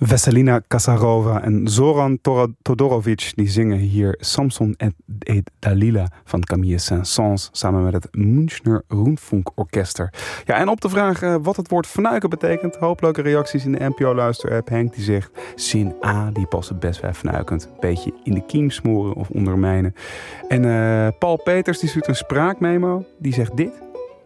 Veselina Kasarova en Zoran Todorovic die zingen hier Samson et Dalila van Camille Saint-Saëns samen met het Münchner Rundfunkorchester. Ja, en op de vraag wat het woord fnuiken betekent, hoop leuke reacties in de NPO-luisterapp. Henk die zegt, zin A, die passen best bij fnuikend. Een beetje in de kiem smoren of ondermijnen. En Paul Peters die stuurt een spraakmemo, die zegt dit.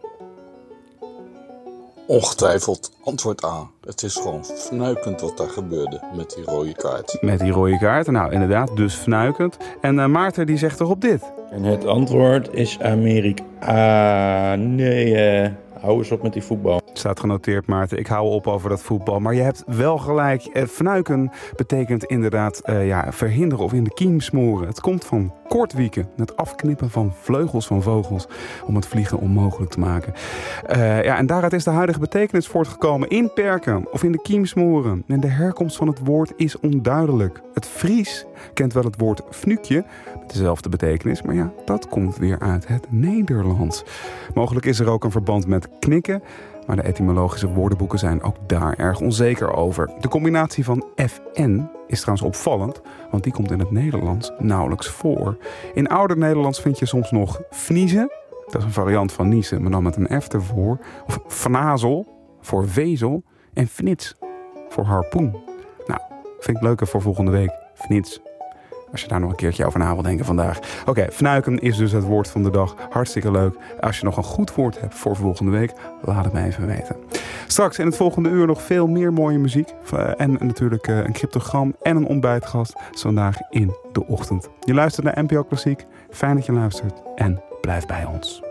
Ongetwijfeld antwoord A. Het is gewoon fnuikend wat daar gebeurde met die rode kaart. Met die rode kaart. Nou, inderdaad, dus fnuikend. En Maarten die zegt toch op dit. En het antwoord is Amerika. Nee, hou eens op met die voetbal. Staat genoteerd, Maarten. Ik hou op over dat voetbal. Maar je hebt wel gelijk. Fnuiken betekent inderdaad verhinderen of in de kiem smoren. Het komt van kortwieken. Het afknippen van vleugels van vogels. Om het vliegen onmogelijk te maken. En daaruit is de huidige betekenis voortgekomen. Inperken of in de kiem smoren. En de herkomst van het woord is onduidelijk. Het Fries kent wel het woord fnuukje. Met dezelfde betekenis. Maar ja, dat komt weer uit het Nederlands. Mogelijk is er ook een verband met knikken. Maar de etymologische woordenboeken zijn ook daar erg onzeker over. De combinatie van FN is trouwens opvallend, want die komt in het Nederlands nauwelijks voor. In ouder Nederlands vind je soms nog vniezen. Dat is een variant van niezen, maar dan met een F ervoor. Of fnazel voor vezel en fnits voor harpoen. Nou, vind ik leuker voor volgende week. Fnits. Als je daar nog een keertje over na wil denken vandaag. Oké, fnuiken is dus het woord van de dag. Hartstikke leuk. Als je nog een goed woord hebt voor volgende week, laat het mij even weten. Straks in het volgende uur nog veel meer mooie muziek. En natuurlijk een cryptogram en een ontbijtgast. Vandaag in de ochtend. Je luistert naar NPO Klassiek. Fijn dat je luistert en blijf bij ons.